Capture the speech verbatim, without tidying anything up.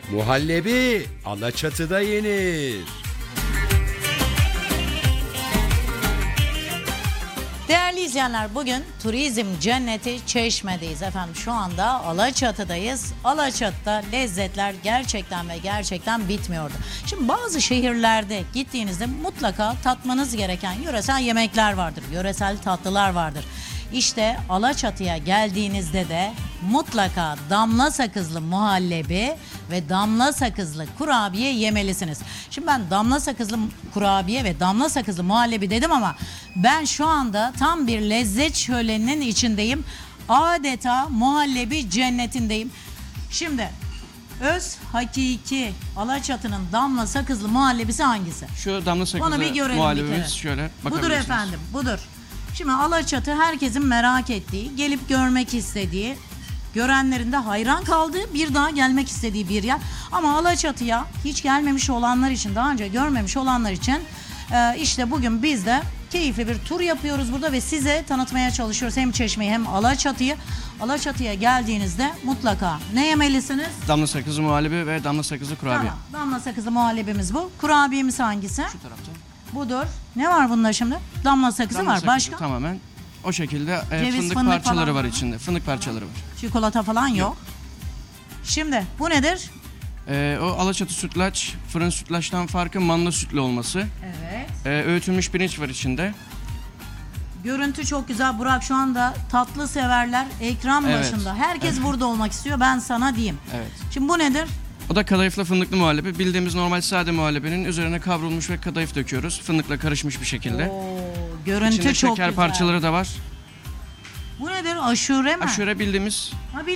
Muhallebi Alaçatı'da yenir. Değerli izleyenler, bugün turizm cenneti Çeşme'deyiz efendim. Şu anda Alaçatı'dayız. Alaçatı'da lezzetler gerçekten ve gerçekten bitmiyordu. Şimdi bazı şehirlerde gittiğinizde mutlaka tatmanız gereken yöresel yemekler vardır. Yöresel tatlılar vardır. İşte Alaçatı'ya geldiğinizde de mutlaka damla sakızlı muhallebi ve damla sakızlı kurabiye yemelisiniz. Şimdi ben damla sakızlı kurabiye ve damla sakızlı muhallebi dedim ama ben şu anda tam bir lezzet şöleninin içindeyim. Adeta muhallebi cennetindeyim. Şimdi öz hakiki Alaçatı'nın damla sakızlı muhallebisi hangisi? Şu damla sakızlı Onu bir görelim bir muhallebimiz kere. şöyle Budur bakabilirsiniz. efendim, budur. Şimdi Alaçatı herkesin merak ettiği, gelip görmek istediği, görenlerin de hayran kaldığı, bir daha gelmek istediği bir yer. Ama Alaçatı'ya hiç gelmemiş olanlar için, daha önce görmemiş olanlar için e, işte bugün biz de keyifli bir tur yapıyoruz burada ve size tanıtmaya çalışıyoruz. Hem Çeşme'yi hem Alaçatı'yı. Alaçatı'ya geldiğinizde mutlaka ne yemelisiniz? Damla sakızlı muhallebi ve damla sakızlı kurabiye. Tamam, damla sakızlı muhallebimiz bu. Kurabiyemiz hangisi? Şu tarafta. Budur. Ne var bunda şimdi? Damla sakızı Damla var. sakızı Başka? tamamen o şekilde e, Ceviz, fındık, fındık parçaları falan var var. içinde. Fındık parçaları var. Çikolata falan yok. Şimdi bu nedir? E, o Alaçatı sütlaç, fırın sütlaçtan farkı manda sütlü olması. Evet. E, öğütülmüş pirinç var içinde. Görüntü çok güzel. Burak, şu anda tatlı severler ekran Evet. başında. Herkes burada olmak istiyor. Ben sana diyeyim. Evet. Şimdi bu nedir? O da kadayıflı fındıklı muhallebi. Bildiğimiz normal sade muhallebinin üzerine kavrulmuş ve kadayıf döküyoruz. Fındıkla karışmış bir şekilde. Oo, görüntü İçinde çok şeker güzel. parçaları da var. Bu nedir? Aşure mi? Aşure bildiğimiz Ha,